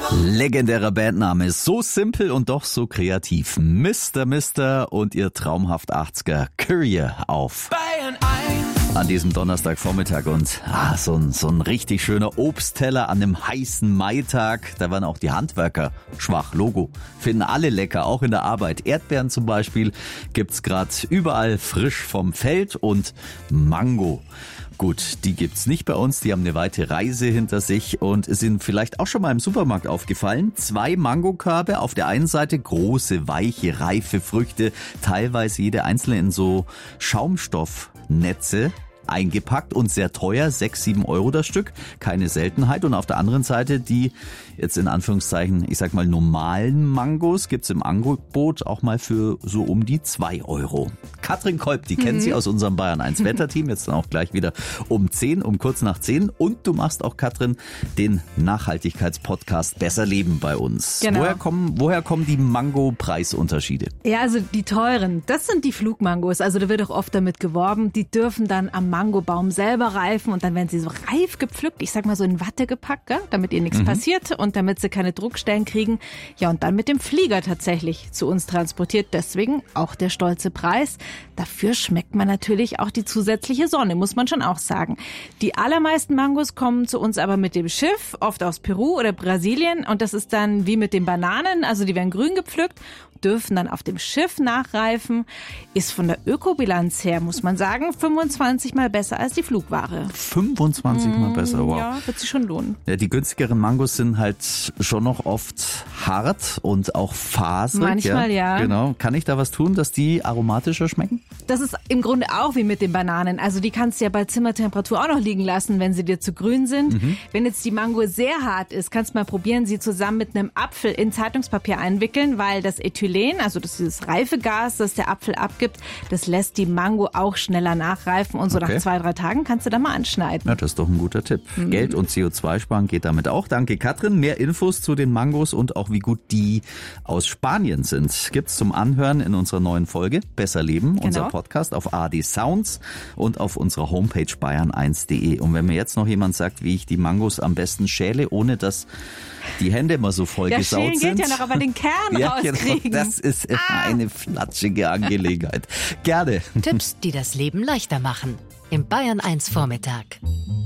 Legendärer Bandname, so simpel und doch so kreativ. Mr. und ihr traumhaft 80er Courier auf Bayern 1. An diesem Donnerstagvormittag und so ein richtig schöner Obstteller an einem heißen Maitag. Da waren auch die Handwerker schwach. Logo. Finden alle lecker, auch in der Arbeit. Erdbeeren zum Beispiel gibt's gerade überall frisch vom Feld und Mango. Gut, die gibt's nicht bei uns, die haben eine weite Reise hinter sich und sind vielleicht auch schon mal im Supermarkt aufgefallen. 2 Mangokörbe, auf der einen Seite große, weiche, reife Früchte, teilweise jede einzelne in so Schaumstoffnetze eingepackt und sehr teuer, 6-7 Euro das Stück, keine Seltenheit. Und auf der anderen Seite die, jetzt in Anführungszeichen, ich sag mal normalen Mangos, gibt's im Angebot auch mal für so um die 2 Euro. Katrin Kolb, die kennen Sie aus unserem Bayern 1 Wetterteam, jetzt dann auch gleich wieder um kurz nach 10. Und du machst auch, Katrin, den Nachhaltigkeitspodcast Besser Leben bei uns. Genau. Woher kommen die Mango-Preisunterschiede? Ja, also die teuren, das sind die Flugmangos. Also da wird auch oft damit geworben, die dürfen dann am Mangobaum selber reifen und dann werden sie so reif gepflückt, ich sag mal so in Watte gepackt, gell? Damit ihr nichts passiert und damit sie keine Druckstellen kriegen. Ja, und dann mit dem Flieger tatsächlich zu uns transportiert. Deswegen auch der stolze Preis. Dafür schmeckt man natürlich auch die zusätzliche Sonne, muss man schon auch sagen. Die allermeisten Mangos kommen zu uns aber mit dem Schiff, oft aus Peru oder Brasilien. Und das ist dann wie mit den Bananen, also die werden grün gepflückt, dürfen dann auf dem Schiff nachreifen. Ist von der Ökobilanz her, muss man sagen, 25 Mal besser als die Flugware. 25 Mal besser, wow. Ja, wird sich schon lohnen. Ja, die günstigeren Mangos sind halt schon noch oft hart und auch faserig. Manchmal, ja. Genau. Kann ich da was tun, dass die aromatischer schmecken? Das ist im Grunde auch wie mit den Bananen. Also die kannst du ja bei Zimmertemperatur auch noch liegen lassen, wenn sie dir zu grün sind. Wenn jetzt die Mango sehr hart ist, kannst du mal probieren, sie zusammen mit einem Apfel in Zeitungspapier einwickeln, weil das Ethylen, also das ist dieses Reifegas, das der Apfel abgibt, das lässt die Mango auch schneller nachreifen und so nach 2-3 Tagen kannst du da mal anschneiden. Ja, das ist doch ein guter Tipp. Geld und CO2 sparen geht damit auch. Danke, Katrin. Mehr Infos zu den Mangos und auch wie gut die aus Spanien sind, gibt's zum Anhören in unserer neuen Folge Besser Leben, unser Podcast auf ARD Sounds und auf unserer Homepage bayern1.de. Und wenn mir jetzt noch jemand sagt, wie ich die Mangos am besten schäle, ohne dass die Hände immer so voll gesaut sind. Schälen geht ja noch, aber den Kern rauskriegen. Genau, das ist immer eine flatschige Angelegenheit. Gerne. Tipps, die das Leben leichter machen. Im Bayern 1 Vormittag.